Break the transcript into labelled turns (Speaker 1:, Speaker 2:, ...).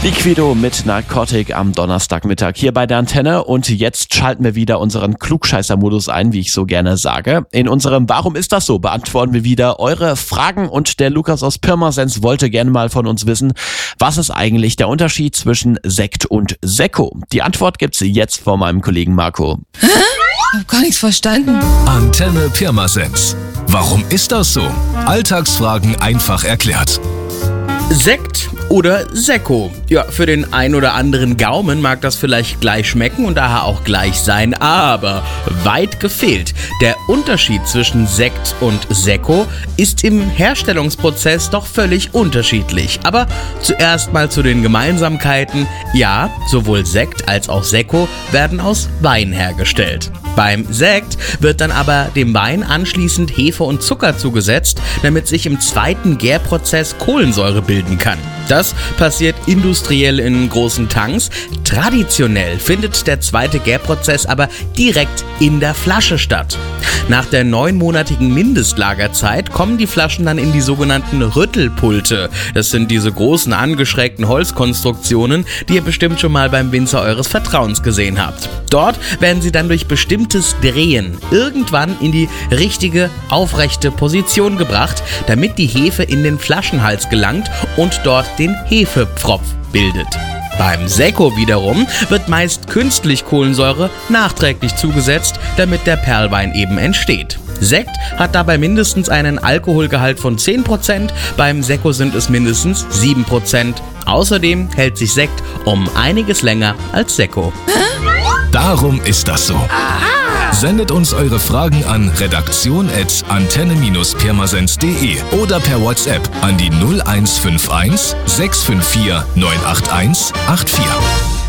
Speaker 1: Liquido mit Narcotic am Donnerstagmittag hier bei der Antenne und jetzt schalten wir wieder unseren Klugscheißer-Modus ein, wie ich so gerne sage. In unserem Warum ist das so? Beantworten wir wieder eure Fragen und der Lukas aus Pirmasens wollte gerne mal von uns wissen, was ist eigentlich der Unterschied zwischen Sekt und Sekko? Die Antwort gibt's jetzt von meinem Kollegen Marco.
Speaker 2: Ich hab gar nichts verstanden.
Speaker 3: Antenne Pirmasens. Warum ist das so? Alltagsfragen einfach erklärt.
Speaker 4: Sekt oder Sekko? Ja, für den ein oder anderen Gaumen mag das vielleicht gleich schmecken und daher auch gleich sein, aber weit gefehlt. Der Unterschied zwischen Sekt und Sekko ist im Herstellungsprozess doch völlig unterschiedlich. Aber zuerst mal zu den Gemeinsamkeiten. Ja, sowohl Sekt als auch Sekko werden aus Wein hergestellt. Beim Sekt wird dann aber dem Wein anschließend Hefe und Zucker zugesetzt, damit sich im zweiten Gärprozess Kohlensäure bilden kann. Das passiert industriell in großen Tanks. Traditionell findet der zweite Gärprozess aber direkt in der Flasche statt. Nach der 9-monatigen Mindestlagerzeit kommen die Flaschen dann in die sogenannten Rüttelpulte. Das sind diese großen angeschrägten Holzkonstruktionen, die ihr bestimmt schon mal beim Winzer eures Vertrauens gesehen habt. Dort werden sie dann durch bestimmtes Drehen irgendwann in die richtige, aufrechte Position gebracht, damit die Hefe in den Flaschenhals gelangt und dort den Hefepfropf bildet. Beim Sekko wiederum wird meist künstlich Kohlensäure nachträglich zugesetzt, damit der Perlwein eben entsteht. Sekt hat dabei mindestens einen Alkoholgehalt von 10%, beim Sekko sind es mindestens 7%. Außerdem hält sich Sekt um einiges länger als Sekko.
Speaker 3: Darum ist das so. Sendet uns eure Fragen an redaktion@antenne-pirmasens.de oder per WhatsApp an die 0151 654 981 84.